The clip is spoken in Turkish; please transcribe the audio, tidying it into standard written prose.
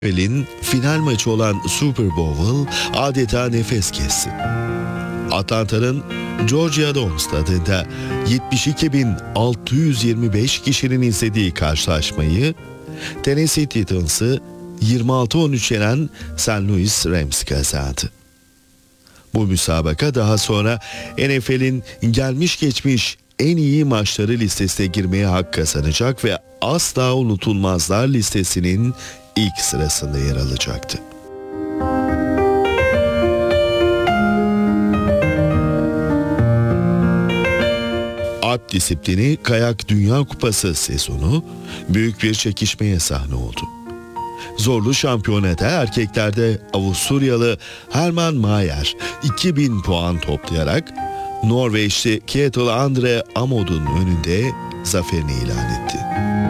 NFL'in final maçı olan Super Bowl adeta nefes kesti. Atlanta'nın Georgia Dome stadında 72.625 kişinin izlediği karşılaşmayı Tennessee Titans'ı 26-13 yenen St. Louis Rams kazandı. Bu müsabaka daha sonra NFL'in gelmiş geçmiş en iyi maçları listesine girmeye hak kazanacak ve asla unutulmazlar listesinin ilk sırasında yer alacaktı. Alp disiplini Kayak Dünya Kupası sezonu büyük bir çekişmeye sahne oldu. Zorlu şampiyonada erkeklerde Avusturyalı Herman Maier 2000 puan toplayarak Norveçli Kjetil André Amund'un önünde zaferini ilan etti.